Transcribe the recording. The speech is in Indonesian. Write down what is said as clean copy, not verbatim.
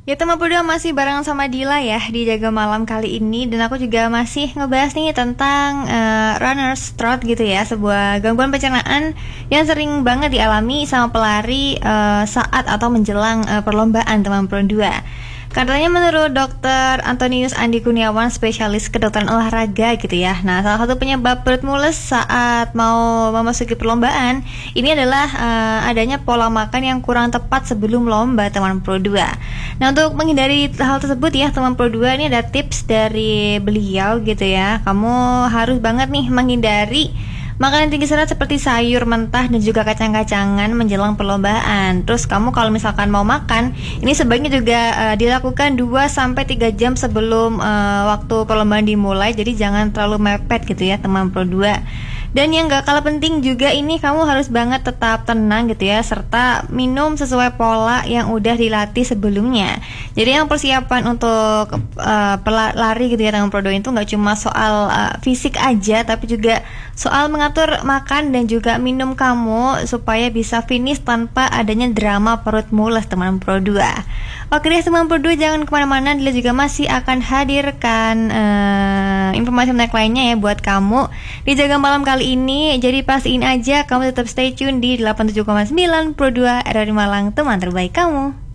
Ya teman berdua masih bareng sama Dila ya di Jaga Malam kali ini. Dan aku juga masih ngebahas nih tentang runner's throat gitu ya. Sebuah gangguan pencernaan yang sering banget dialami sama pelari saat atau menjelang perlombaan teman berdua. Katanya menurut dokter Antonius Andi Kurniawan, spesialis kedokteran olahraga gitu ya. Nah, salah satu penyebab perut mules saat mau memasuki perlombaan ini adalah adanya pola makan yang kurang tepat sebelum lomba teman Pro 2. Nah, untuk menghindari hal tersebut ya teman Pro 2, ini ada tips dari beliau gitu ya. Kamu harus banget nih menghindari makanan tinggi serat seperti sayur mentah dan juga kacang-kacangan menjelang perlombaan. Terus kamu kalau misalkan mau makan, ini sebaiknya juga dilakukan 2-3 jam sebelum waktu perlombaan dimulai. Jadi jangan terlalu mepet gitu ya teman Pro 2. Dan yang gak kalah penting juga ini kamu harus banget tetap tenang gitu ya, serta minum sesuai pola yang udah dilatih sebelumnya. Jadi yang persiapan untuk pelari gitu ya teman Pro 2 itu gak cuma soal fisik aja, tapi juga soal mengatur makan dan juga minum kamu supaya bisa finish tanpa adanya drama perut mules teman Pro 2. Oke deh teman Pro 2, jangan kemana-mana, Dila juga masih akan hadirkan informasi menarik lainnya ya buat kamu di Jaga Malam kali ini. Jadi pastiin aja kamu tetap stay tune di 87,9 Pro 2 RRI Malang, teman terbaik kamu.